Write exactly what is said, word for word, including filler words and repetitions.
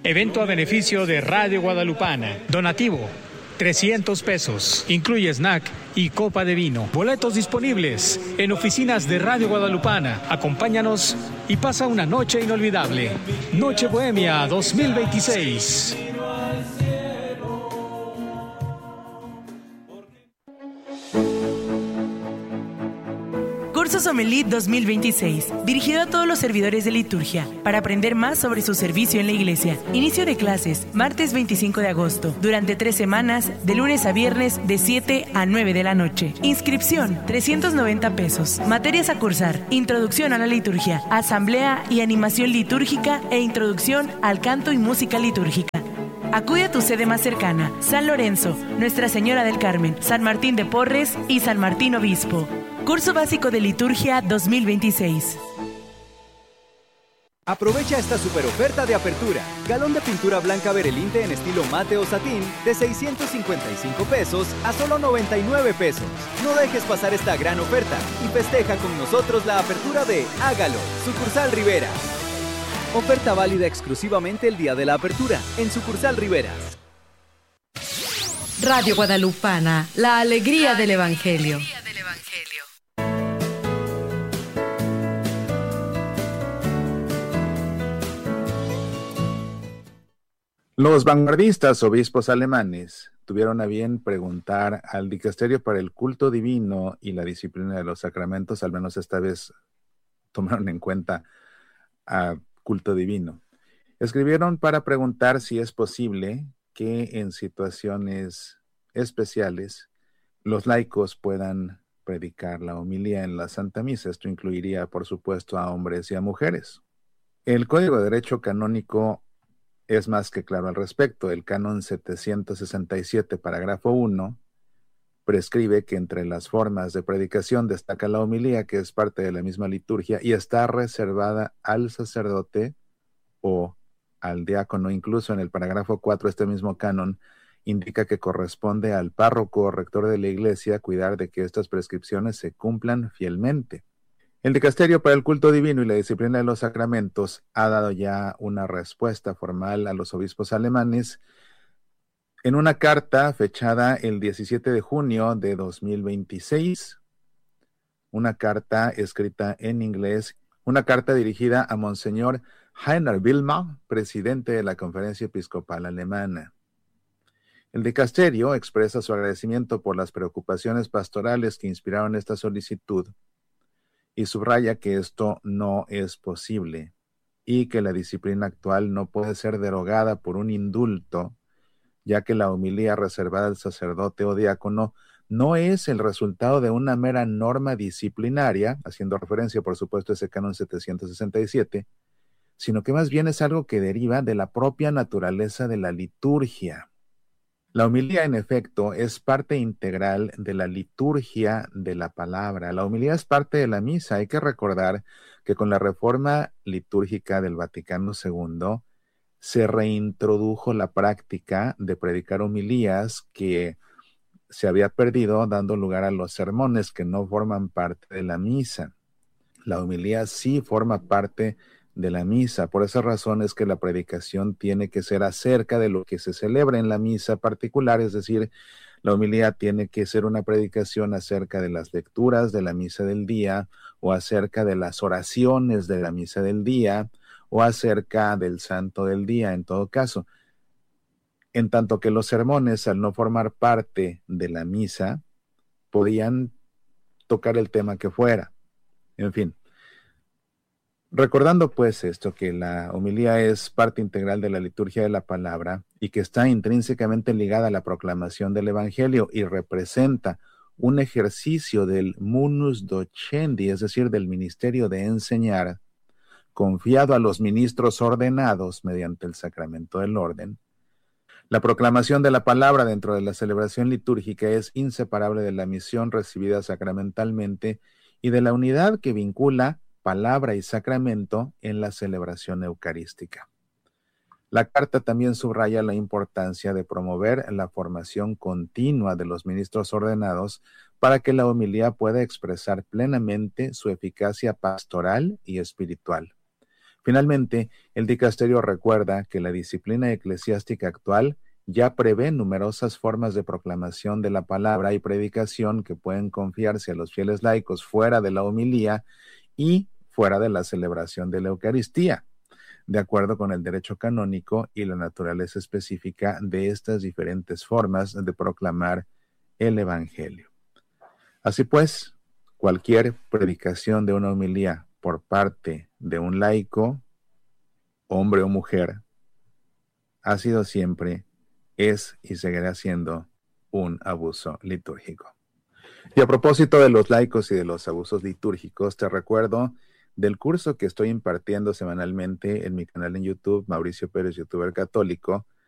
Evento a beneficio de Radio Guadalupana. Donativo, trescientos pesos. Incluye snack y copa de vino. Boletos disponibles en oficinas de Radio Guadalupana. Acompáñanos y pasa una noche inolvidable. Noche Bohemia dos mil veintiséis. Curso Sommelier dos mil veintiséis, dirigido a todos los servidores de liturgia, para aprender más sobre su servicio en la iglesia. Inicio de clases, martes veinticinco de agosto, durante tres semanas, de lunes a viernes, de siete a nueve de la noche. Inscripción, trescientos noventa pesos. Materias a cursar, introducción a la liturgia, asamblea y animación litúrgica e introducción al canto y música litúrgica. Acude a tu sede más cercana, San Lorenzo, Nuestra Señora del Carmen, San Martín de Porres y San Martín Obispo. Curso Básico de Liturgia dos mil veintiséis. Aprovecha esta super oferta de apertura. Galón de pintura blanca Berelinte en estilo mate o satín de seiscientos cincuenta y cinco pesos a solo noventa y nueve pesos. No dejes pasar esta gran oferta y festeja con nosotros la apertura de Hágalo, Sucursal Rivera. Oferta válida exclusivamente el día de la apertura en Sucursal Riveras. Radio Guadalupana, la alegría del Evangelio. Los vanguardistas obispos alemanes tuvieron a bien preguntar al Dicasterio para el Culto Divino y la Disciplina de los Sacramentos, al menos esta vez tomaron en cuenta a culto divino. Escribieron para preguntar si es posible que en situaciones especiales los laicos puedan predicar la homilía en la Santa Misa. Esto incluiría, por supuesto, a hombres y a mujeres. El Código de Derecho Canónico es más que claro al respecto. El Canon setecientos sesenta y siete, parágrafo uno, prescribe que entre las formas de predicación destaca la homilía, que es parte de la misma liturgia y está reservada al sacerdote o al diácono. Incluso en el parágrafo cuatro, este mismo canon indica que corresponde al párroco o rector de la iglesia cuidar de que estas prescripciones se cumplan fielmente. El Dicasterio para el Culto Divino y la Disciplina de los Sacramentos ha dado ya una respuesta formal a los obispos alemanes en una carta fechada el diecisiete de junio de dos mil veintiséis, una carta escrita en inglés, una carta dirigida a Monseñor Heiner Wilmer, presidente de la Conferencia Episcopal Alemana. El Dicasterio expresa su agradecimiento por las preocupaciones pastorales que inspiraron esta solicitud y subraya que esto no es posible y que la disciplina actual no puede ser derogada por un indulto, ya que la homilía reservada al sacerdote o diácono no es el resultado de una mera norma disciplinaria, haciendo referencia, por supuesto, a ese canon setecientos sesenta y siete, sino que más bien es algo que deriva de la propia naturaleza de la liturgia. La homilía, en efecto, es parte integral de la liturgia de la palabra. La homilía es parte de la misa. Hay que recordar que con la reforma litúrgica del Vaticano segundo se reintrodujo la práctica de predicar homilías que se había perdido, dando lugar a los sermones que no forman parte de la misa. La homilía sí forma parte de la misa. Por esa razón es que la predicación tiene que ser acerca de lo que se celebra en la misa particular, es decir, la homilía tiene que ser una predicación acerca de las lecturas de la misa del día o acerca de las oraciones de la misa del día o acerca del santo del día, en todo caso. En tanto que los sermones, al no formar parte de la misa, podían tocar el tema que fuera. En fin. Recordando pues esto, que la homilía es parte integral de la liturgia de la palabra y que está intrínsecamente ligada a la proclamación del Evangelio y representa un ejercicio del munus docendi, es decir, del ministerio de enseñar, confiado a los ministros ordenados mediante el sacramento del orden, la proclamación de la palabra dentro de la celebración litúrgica es inseparable de la misión recibida sacramentalmente y de la unidad que vincula palabra y sacramento en la celebración eucarística. La carta también subraya la importancia de promover la formación continua de los ministros ordenados para que la homilía pueda expresar plenamente su eficacia pastoral y espiritual. Finalmente, el dicasterio recuerda que la disciplina eclesiástica actual ya prevé numerosas formas de proclamación de la palabra y predicación que pueden confiarse a los fieles laicos fuera de la homilía y fuera de la celebración de la Eucaristía, de acuerdo con el derecho canónico y la naturaleza específica de estas diferentes formas de proclamar el Evangelio. Así pues, cualquier predicación de una homilía por parte de un laico, hombre o mujer, ha sido siempre, es y seguirá siendo un abuso litúrgico. Y a propósito de los laicos y de los abusos litúrgicos, te recuerdo del curso que estoy impartiendo semanalmente en mi canal en YouTube, Mauricio Pérez, youtuber católico,